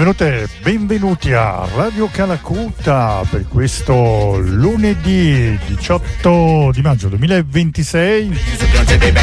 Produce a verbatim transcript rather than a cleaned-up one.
benvenute, benvenuti a Radio Calacuta per questo lunedì diciotto di maggio duemilaventisei.